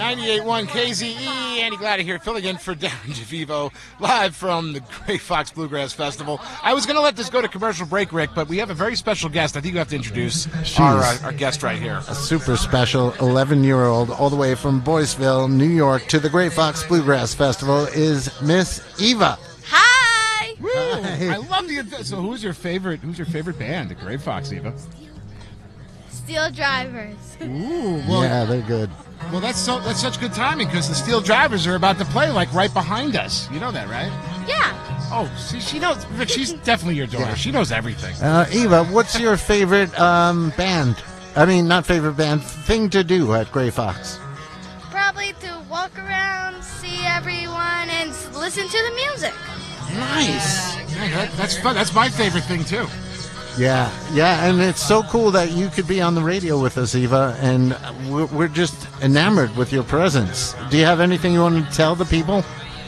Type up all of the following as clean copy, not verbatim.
98.1 KZE. Andy Gladdy here, filling in for Darren DeVivo, live from the Gray Fox Bluegrass Festival. I was going to let this go to commercial break, Rick, but we have a very special guest. I think you have to introduce our guest right here. A super special 11-year-old all the way from Boyceville, New York, to the Gray Fox Bluegrass Festival is Miss Eva. Hi! Woo! Hi. I love the... So who's your favorite band, the Gray Fox, Eva? Steel Drivers. Ooh, well, Yeah, they're good. Well, that's such good timing because the Steel Drivers are about to play like right behind us. You know that, right? Yeah. Oh, see, she knows. Rick, she's definitely your daughter. Yeah. She knows everything. Eva, what's your favorite band? I mean, not favorite band, thing to do at Gray Fox? Probably to walk around, see everyone, and listen to the music. Nice. Yeah, that's fun. That's my favorite thing too. Yeah, and it's so cool that you could be on the radio with us, Eva, and we're just enamored with your presence. Do you have anything you want to tell the people?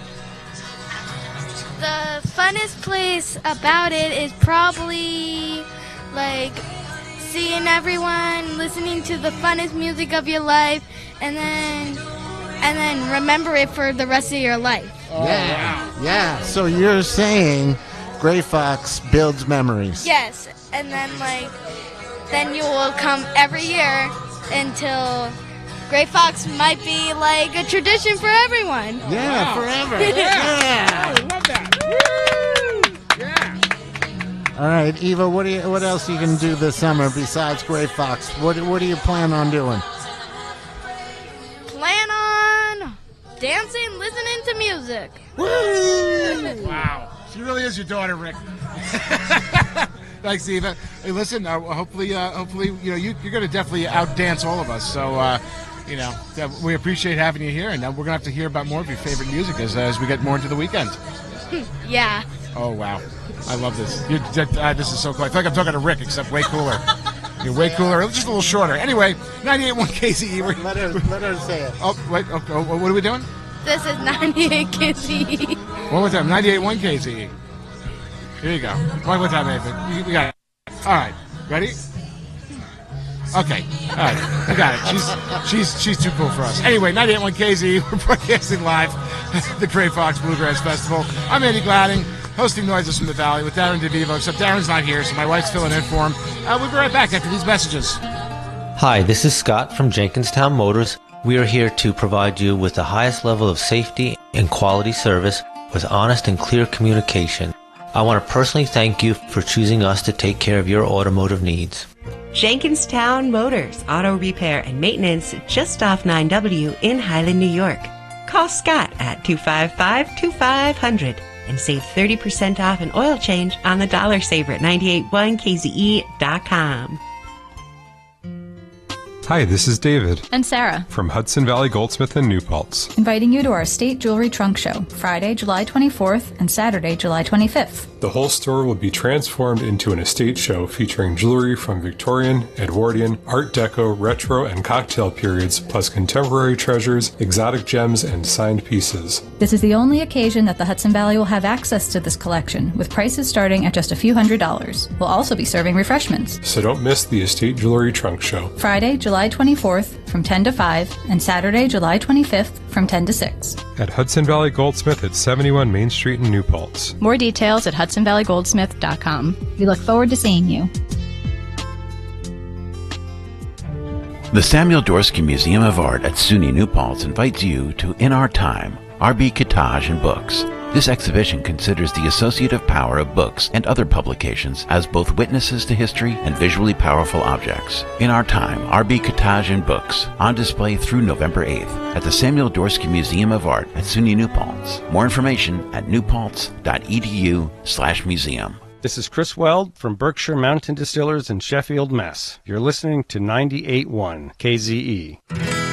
The funnest place about it is probably like seeing everyone, listening to the funnest music of your life, and then remember it for the rest of your life. Oh, Yeah. Yeah. So you're saying Gray Fox builds memories. Yes, and then you will come every year until Gray Fox might be like a tradition for everyone. Yeah, Wow. forever. Yeah. I love that. Woo! Yeah. All right, Eva, what else you can do this summer besides Gray Fox? What do you plan on doing? Plan on dancing, listening to music. Woo! Wow. She really is your daughter, Rick. Thanks, Eva. Hey, listen. Hopefully, you know you're going to definitely outdance all of us. So, we appreciate having you here, and we're going to have to hear about more of your favorite music as we get more into the weekend. Yeah. Oh wow, I love this. This is so cool. I feel like I'm talking to Rick, except way cooler. You're way cooler, just a little shorter. Anyway, 98.1 KZE. Let her say it. Oh wait, what are we doing? This is 98 KZE. One more time, 98.1 KZE. Here you go. One more time, Ava. We got it. All right, ready? Okay. All right, we got it. She's too cool for us. Anyway, 98.1 KZE. We're broadcasting live at the Gray Fox Bluegrass Festival. I'm Andy Gladding, hosting Noises from the Valley with Darren DeVivo, except Darren's not here, so my wife's filling in for him. We'll be right back after these messages. Hi, this is Scott from Jenkinstown Motors. We are here to provide you with the highest level of safety and quality service with honest and clear communication. I want to personally thank you for choosing us to take care of your automotive needs. Jenkinstown Motors, auto repair and maintenance just off 9W in Highland, New York. Call Scott at 255-2500 and save 30% off an oil change on the Dollar Saver at 981kze.com. Hi, this is David And Sarah, from Hudson Valley Goldsmith and New Paltz. inviting you to our State Jewelry Trunk Show, Friday, July 24th and Saturday, July 25th. The whole store will be transformed into an estate show featuring jewelry from Victorian, Edwardian, Art Deco, retro, and cocktail periods, plus contemporary treasures, exotic gems, and signed pieces. This is the only occasion that the Hudson Valley will have access to this collection, with prices starting at just a few $100s. We'll also be serving refreshments. So don't miss the Estate Jewelry Trunk Show. Friday, July 24th from 10 to 5, and Saturday, July 25th from 10 to 6. At Hudson Valley Goldsmith at 71 Main Street in New Paltz. More details at HudsonValleyGoldsmith.com. We look forward to seeing you. The Samuel Dorsky Museum of Art at SUNY New Paltz invites you to In Our Time, R.B. Kitaj and Books. This exhibition considers the associative power of books and other publications as both witnesses to history and visually powerful objects. In Our Time, R.B. Kitaj and Books, on display through November 8th at the Samuel Dorsky Museum of Art at SUNY New Paltz. More information at newpaltz.edu/museum. This is Chris Weld from Berkshire Mountain Distillers in Sheffield, Mass. You're listening to 98.1 KZE.